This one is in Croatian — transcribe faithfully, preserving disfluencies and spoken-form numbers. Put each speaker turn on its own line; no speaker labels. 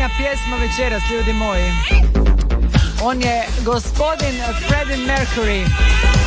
najvažnija pjesma večeras, ljudi moji. On je gospodin Freddie Mercury.